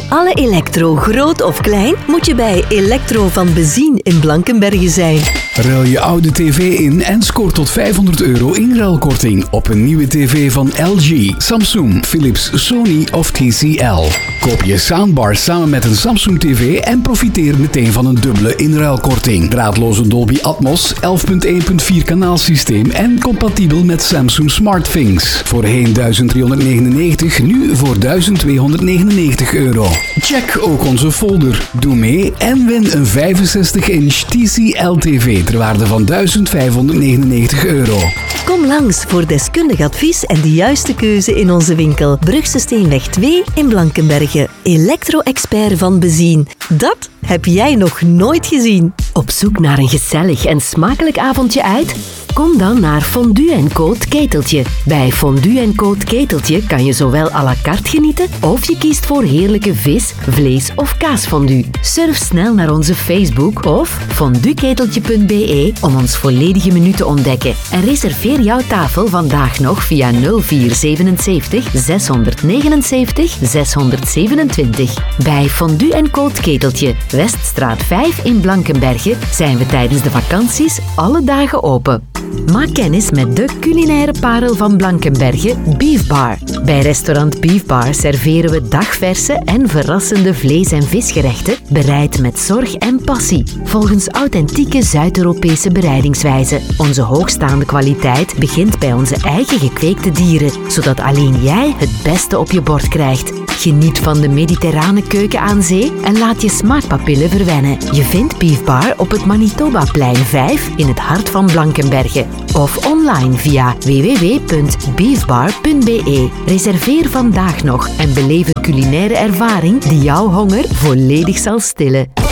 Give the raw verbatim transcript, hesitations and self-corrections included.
alle elektro, groot of klein, moet je bij Elektro van Bezien in Blankenberge zijn. Ruil je oude tv in en scoor tot vijfhonderd euro inruilkorting op een nieuwe tv van L G, Samsung, Philips, Sony of T C L. Koop je soundbar samen met een Samsung tv en profiteer meteen van een dubbele inruilkorting. Draadloze Dolby Atmos, elf komma één komma vier kanaalsysteem en compatibel met Samsung SmartThings. Voorheen duizend driehonderdnegenennegentig, nu voor duizend tweehonderdnegenennegentig euro. Check ook onze folder. Doe mee en win een vijfenzestig inch T C L tv ter waarde van duizend vijfhonderdnegenennegentig euro. Kom langs voor deskundig advies en de juiste keuze in onze winkel. Brugse Steenweg twee in Blankenberge. Elektro-expert van Bezien. Dat heb jij nog nooit gezien. Op zoek naar een gezellig en smakelijk avondje uit? Kom dan naar Fondue en Co het Keteltje. Bij Fondue en Co het Keteltje kan je zowel à la carte genieten of je kiest voor heerlijke vis, vlees of kaasfondue. Surf snel naar onze Facebook of fondueketeltje punt b e om ons volledige menu te ontdekken. En reserveer jouw tafel vandaag nog via nul vier zevenenzeventig zeshonderdnegenenzeventig zeshonderdzevenentwintig. Bij Fondue en Co het Keteltje, Weststraat vijf in Blankenberge, zijn we tijdens de vakanties alle dagen open. Maak kennis met de culinaire parel van Blankenberge, Beef Bar. Bij restaurant Beef Bar serveren we dagverse en verrassende vlees- en visgerechten, bereid met zorg en passie, volgens authentieke Zuid-Europese bereidingswijzen. Onze hoogstaande kwaliteit begint bij onze eigen gekweekte dieren, zodat alleen jij het beste op je bord krijgt. Geniet van de mediterrane keuken aan zee en laat je smaakpapillen verwennen. Je vindt Beef Bar op het Manitobaplein vijf in het hart van Blankenberge. Of online via w w w punt beefbar punt b e. Reserveer vandaag nog en beleef een culinaire ervaring die jouw honger volledig zal stillen.